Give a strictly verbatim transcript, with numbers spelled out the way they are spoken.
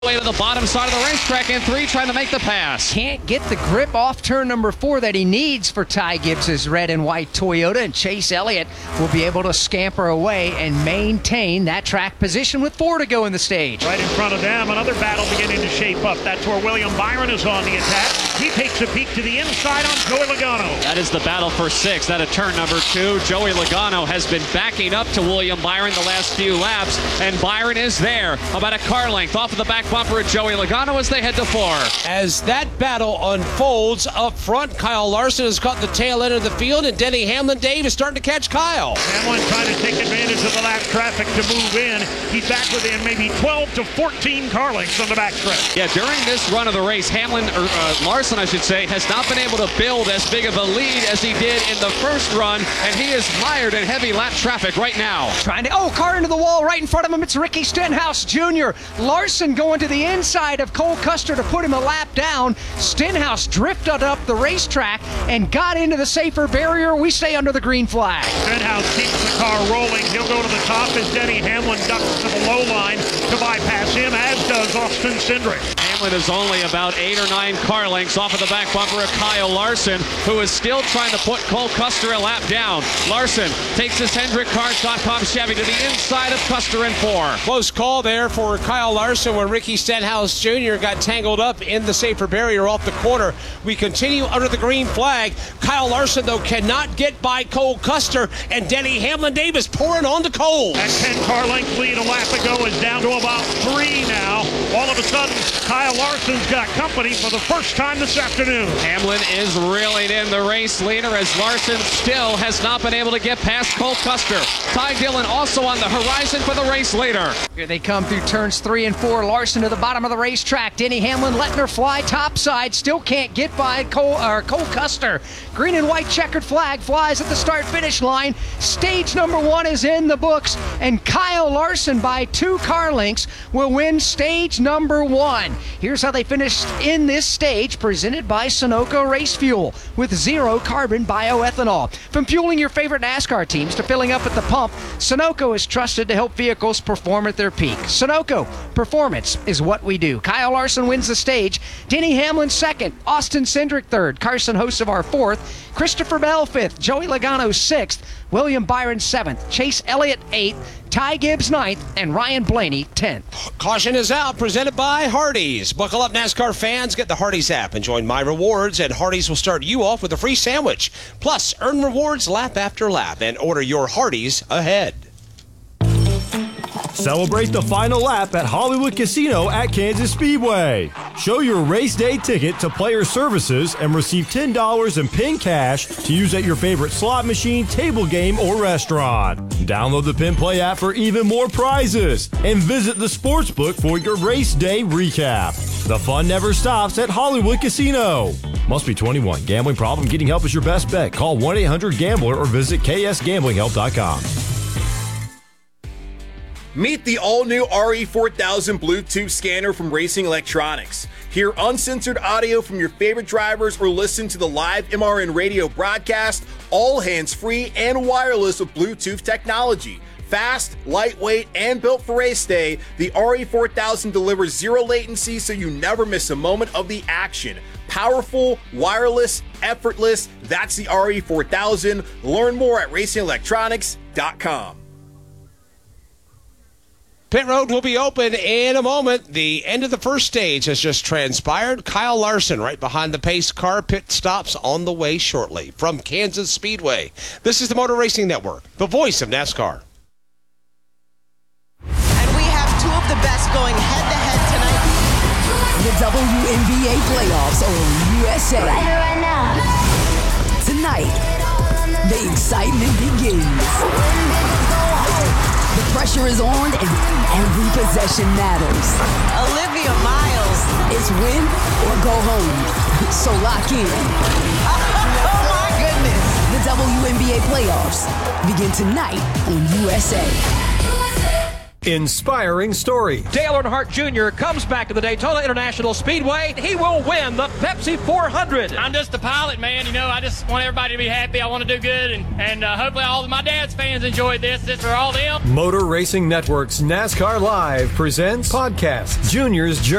Way to the bottom side of the racetrack in three, trying to make the pass. Can't get the grip off turn number four that he needs for Ty Gibbs' red and white Toyota, and Chase Elliott will be able to scamper away and maintain that track position with four to go in the stage. Right in front of them, another battle beginning to shape up. That's where William Byron is on the attack. He takes a peek to the inside on Joey Logano. That is the battle for six. That at turn number two. Joey Logano has been backing up to William Byron the last few laps, and Byron is there, about a car length off of the back bumper at Joey Logano as they head to four. As that battle unfolds up front, Kyle Larson has caught the tail end of the field, and Denny Hamlin Dave is starting to catch Kyle. Hamlin trying to take advantage of the lap traffic to move in. He's back within maybe twelve to fourteen car lengths on the backstretch. Yeah, during this run of the race, Hamlin, or uh, Larson, I should say, has not been able to build as big of a lead as he did in the first run, and he is mired in heavy lap traffic right now. Trying to, oh, car into the wall right in front of him. It's Ricky Stenhouse Junior Larson going to the inside of Cole Custer to put him a lap down. Stenhouse drifted up the racetrack and got into the safer barrier. We stay under the green flag. Stenhouse keeps the car rolling. He'll go to the top as Denny Hamlin ducks to the low line to bypass him, as does Austin Cindric. Hamlin is only about eight or nine car lengths off of the back bumper of Kyle Larson, who is still trying to put Cole Custer a lap down. Larson takes his Hendrick Cars dot com Chevy to the inside of Custer in four. Close call there for Kyle Larson when Ricky Stenhouse Junior got tangled up in the safer barrier off the corner. We continue under the green flag. Kyle Larson, though, cannot get by Cole Custer, and Denny Hamlin Davis pouring on to Cole. That ten car length lead a lap ago is down to about three now. All of a sudden, Kyle Larson's got company for the first time this afternoon. Hamlin is reeling in the race leader as Larson still has not been able to get past Cole Custer. Ty Dillon also on the horizon for the race leader. Here they come through turns three and four. Larson to the bottom of the racetrack. Denny Hamlin letting her fly topside. Still can't get by Cole, or Cole Custer. Green and white checkered flag flies at the start-finish line. Stage number one is in the books, and Kyle Larson by two car lengths will win stage number one. Here's how they finished in this stage, presented by Sunoco Race Fuel with zero carbon bioethanol. From fueling your favorite NASCAR teams to filling up at the pump, Sunoco is trusted to help vehicles perform at their peak. Sunoco, performance is what we do. Kyle Larson wins the stage. Denny Hamlin second. Austin Cindric third. Carson Hocevar fourth. Christopher Bell fifth. Joey Logano sixth. William Byron seventh. Chase Elliott eighth. Ty Gibbs ninth, and Ryan Blaney tenth. Caution is out, presented by Hardee's. Buckle up, NASCAR fans. Get the Hardee's app and join My Rewards, and Hardee's will start you off with a free sandwich. Plus, earn rewards lap after lap and order your Hardee's ahead. Celebrate the final lap at Hollywood Casino at Kansas Speedway. Show your race day ticket to Player Services and receive ten dollars in PIN cash to use at your favorite slot machine, table game, or restaurant. Download the PIN Play app for even more prizes and visit the sportsbook for your race day recap. The fun never stops at Hollywood Casino. Must be twenty-one. Gambling problem? Getting help is your best bet. Call one eight hundred gambler or visit k s gambling help dot com. Meet the all-new R E four thousand Bluetooth scanner from Racing Electronics. Hear uncensored audio from your favorite drivers or listen to the live M R N radio broadcast, all hands-free and wireless with Bluetooth technology. Fast, lightweight, and built for race day, the R E four thousand delivers zero latency so you never miss a moment of the action. Powerful, wireless, effortless, that's the R E four thousand. Learn more at racing electronics dot com. Pit road will be open in a moment. The end of the first stage has just transpired. Kyle Larson right behind the pace car. Pit stops on the way shortly. From Kansas Speedway, this is the Motor Racing Network, the voice of NASCAR. And we have two of the best going head-to-head tonight. The W N B A playoffs on U S A. Right here, right now. Tonight, the excitement begins. The pressure is on and every possession matters. Olivia Miles. It's win or go home. So lock in. Oh my goodness. The W N B A playoffs begin tonight on U S A. Inspiring story. Dale Earnhardt Junior comes back to the Daytona International Speedway. He will win the Pepsi four hundred. I'm just a pilot, man. You know, I just want everybody to be happy. I want to do good, and, and uh, hopefully all of my dad's fans enjoyed this. This for all them. Motor Racing Network's NASCAR Live presents podcast Junior's Journey.